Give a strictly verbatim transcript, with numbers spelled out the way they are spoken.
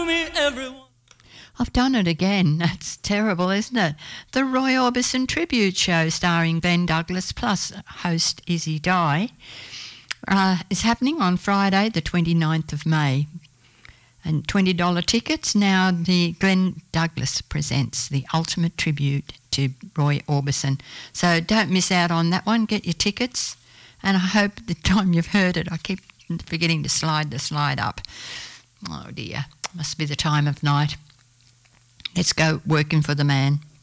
me, everyone. I've done it again. That's terrible, isn't it? The Roy Orbison Tribute Show starring Glenn Douglas plus host Izzy Dye uh, is happening on Friday the twenty-ninth of May. And twenty dollars tickets. Now the Glenn Douglas presents the ultimate tribute to Roy Orbison. So don't miss out on that one. Get your tickets. And I hope the time you've heard it, I keep forgetting to slide the slide up. Oh dear, must be the time of night. Let's go working for the man.